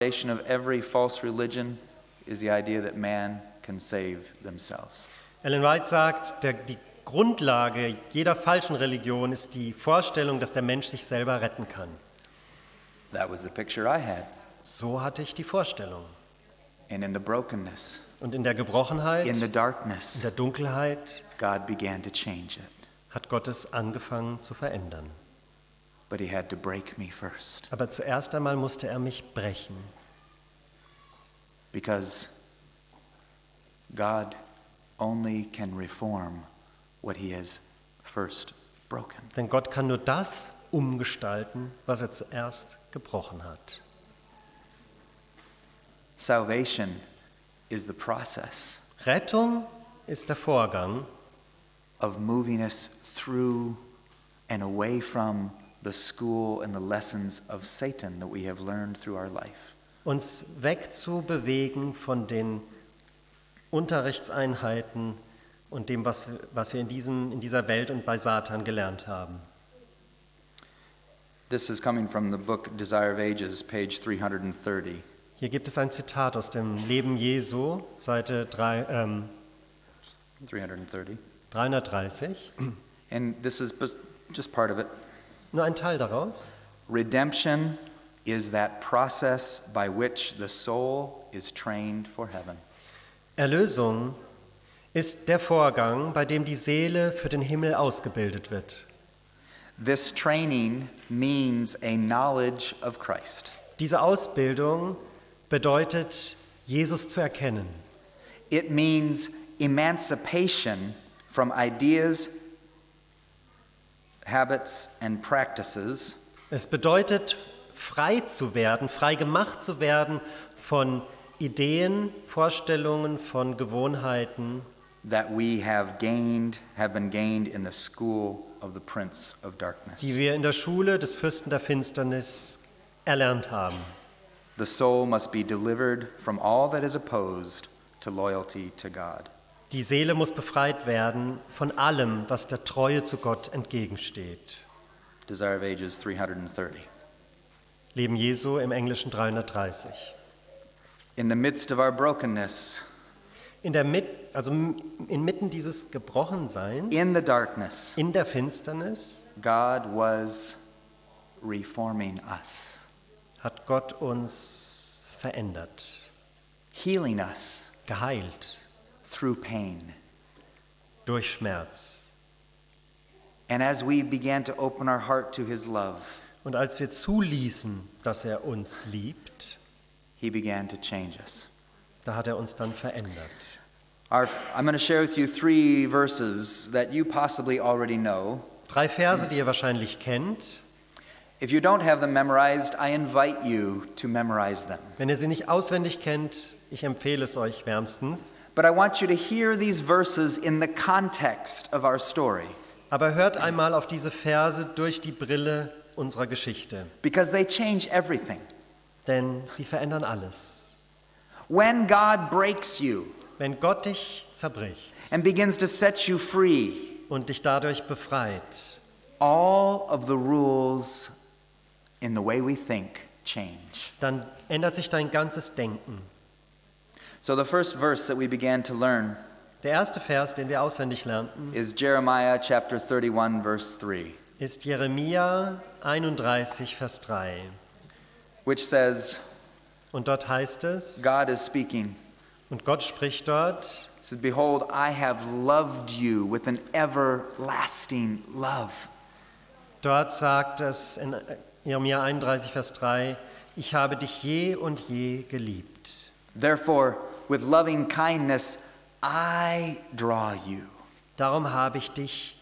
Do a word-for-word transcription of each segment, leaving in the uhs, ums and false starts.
foundation of every false religion is the idea that man can save themselves. Ellen White sagt, der, die Grundlage jeder falschen Religion ist die Vorstellung, dass der Mensch sich selber retten kann. That was the picture I had. So hatte ich die Vorstellung. And in the brokenness, Und in der Gebrochenheit, in the in darkness, der Dunkelheit God began to change it. hat Gott es angefangen zu verändern. But he had to break me first. Aber zuerst einmal musste er mich brechen. Because God only can reform what he has first broken. Denn Gott kann nur das umgestalten, was er zuerst gebrochen hat. Salvation is the process Rettung ist der Vorgang, of moving us through and away from the school and the lessons of Satan that we have learned through our life. uns wegzubewegen von den Unterrichtseinheiten und dem, was, was wir in, diesem, in dieser Welt und bei Satan gelernt haben. This is coming from the book Desire of Ages, page three thirty. Hier gibt es ein Zitat aus dem Leben Jesu, Seite drei, ähm, three thirty. dreihundertdreißig. And this is just part of it. Nur ein Teil daraus. Redemption is that process by which the soul is trained for heaven. Erlösung ist der Vorgang, bei dem die Seele für den Himmel ausgebildet wird. This training means a knowledge of Christ. Diese Ausbildung bedeutet, Jesus zu erkennen. It means emancipation from ideas, habits and practices Es bedeutet, frei zu werden, frei gemacht zu werden von Ideen, Vorstellungen, von Gewohnheiten, that we have gained, have been gained in the school of the Prince of Darkness. die wir in der Schule des Fürsten der Finsternis erlernt haben. The soul must be delivered from all that is opposed to loyalty to God. Die Seele muss befreit werden von allem, was der Treue zu Gott entgegensteht. Desire of Ages three thirty. Leben Jesu im Englischen dreihundertdreißig. In the midst of our brokenness, In der Mit, also inmitten dieses Gebrochenseins, in the darkness, in der Finsternis, God was reforming us, hat Gott uns verändert, healing us geheilt through pain. durch Schmerz. And as we began to open our heart to his love, Und als wir zuließen, dass er uns liebt, he began to change us. da hat er uns dann verändert. Our, I'm going to share with you three verses that you possibly already know. Drei Verse, die ihr wahrscheinlich kennt. If you don't have them memorized, I invite you to memorize them. Wenn ihr sie nicht auswendig kennt, ich empfehle es euch wärmstens. But I want you to hear these verses in the context of our story, Aber hört einmal auf diese Verse durch die Brille unserer Geschichte, because they change everything. denn sie verändern alles. When God breaks you Wenn Gott dich zerbricht and begins to set you free, und dich dadurch befreit, all of the rules in the way we think change. dann ändert sich dein ganzes Denken. So the first verse that we began to learn Der erste Vers, den wir auswendig lernten, is Jeremiah chapter thirty-one verse three, ist Jeremia einunddreißig, Vers drei. which says, Und dort heißt es, God is speaking. und Gott spricht dort, It says, behold, I have loved you with an everlasting love. dort sagt es in Jeremia einunddreißig, Vers drei, ich habe dich je und je geliebt. Therefore, with loving kindness, I draw you. Darum habe ich dich,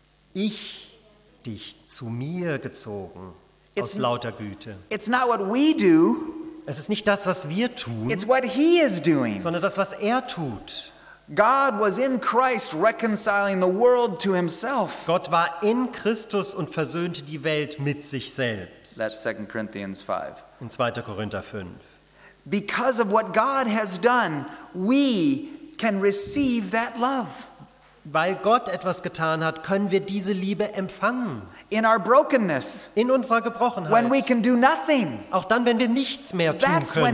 ich dich zu mir gezogen, aus It's- lauter Güte. It's not what we do, Es ist nicht das, was wir tun, it's what he is doing. sondern das, was er tut. God was in Christ reconciling the world to himself. Gott war in Christus und versöhnte die Welt mit sich selbst. That's Second Corinthians five. In zweiter Korinther fünf. Because of what God has done, we can receive that love. Weil Gott etwas getan hat, können wir diese Liebe empfangen. In our brokenness, In unserer when we Gebrochenheit. can do nothing, Auch dann, wenn wir nichts mehr tun that's when können.